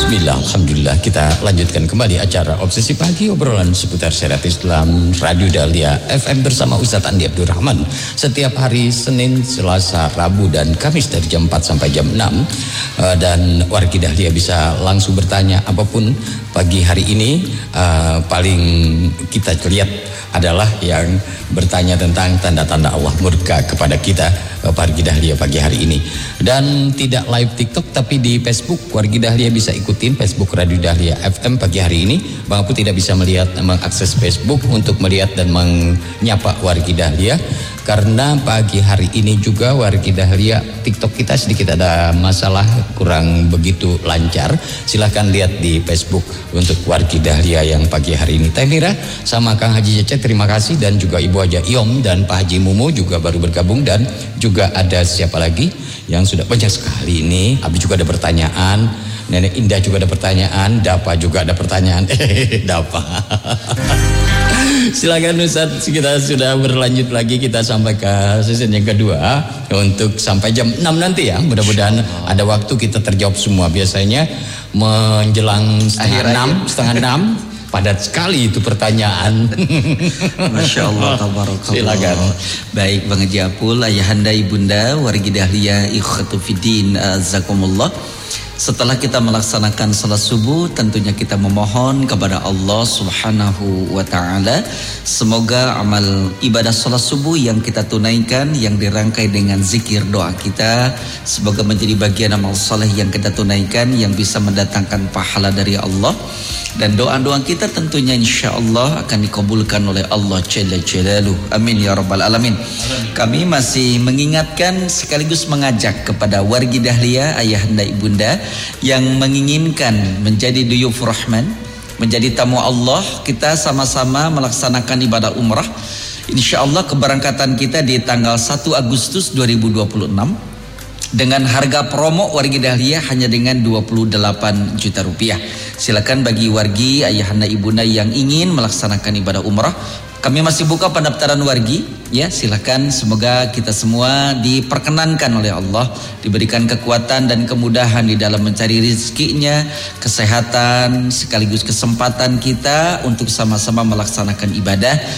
Bismillah, Alhamdulillah, kita lanjutkan kembali acara Obsesi Pagi, obrolan seputar syariat Islam, Radio Dahlia FM bersama Ustadz Andi Abdurrahman. Setiap hari Senin, Selasa, Rabu, dan Kamis dari jam 4 sampai jam 6. Dan wargi Dahlia bisa langsung bertanya apapun pagi hari ini. Paling kita lihat adalah yang bertanya tentang tanda-tanda Allah murka kepada kita wargi Dahlia pagi hari ini. Dan tidak live TikTok tapi di Facebook wargi Dahlia bisa ikutin Facebook Radio Dahlia FM pagi hari ini. Bang Apu tidak bisa mengakses Facebook untuk melihat dan menyapa wargi Dahlia karena pagi hari ini juga wargi Dahlia TikTok kita sedikit ada masalah, kurang begitu lancar. Silahkan lihat di Facebook untuk wargi Dahlia yang pagi hari ini. Teh Mira sama Kang Haji Cecep terima kasih, dan juga Ibu Haja Iom dan Pak Haji Mumu juga baru bergabung, dan juga ada siapa lagi yang sudah banyak sekali ini. Abi juga ada pertanyaan, Nenek Indah juga ada pertanyaan, Dapa juga ada pertanyaan. Dapa. Silakan Ustaz, kita sudah berlanjut lagi, kita sampai ke season yang kedua untuk sampai jam 6 nanti ya. Mudah-mudahan ada waktu kita terjawab semua. Biasanya menjelang setengah 6 padat sekali itu pertanyaan. Masya Allah, tabarakallah. Silakan. Baik Bang Haji Apul, ayahanda ibunda wargi Dahlia ikhwatu fiddin, azakumullah. Setelah kita melaksanakan salat subuh, tentunya kita memohon kepada Allah Subhanahu wa taala semoga amal ibadah salat subuh yang kita tunaikan, yang dirangkai dengan zikir doa kita, semoga menjadi bagian amal saleh yang kita tunaikan yang bisa mendatangkan pahala dari Allah. Dan doa-doa kita tentunya insya Allah akan dikabulkan oleh Allah Jalla Jalaluh. Amin ya rabbal alamin. Kami masih mengingatkan sekaligus mengajak kepada wargi Dahlia, ayahanda ibunda yang menginginkan menjadi duyuf rahman, menjadi tamu Allah, kita sama-sama melaksanakan ibadah umrah. Insya Allah keberangkatan kita di tanggal 1 Agustus 2026 dengan harga promo wargi Dahlia hanya dengan 28 juta rupiah. Silakan bagi wargi ayahanda ibunda yang ingin melaksanakan ibadah umrah, kami masih buka pendaftaran wargi ya. Silakan, semoga kita semua diperkenankan oleh Allah, diberikan kekuatan dan kemudahan di dalam mencari rezekinya, kesehatan sekaligus kesempatan kita untuk sama-sama melaksanakan ibadah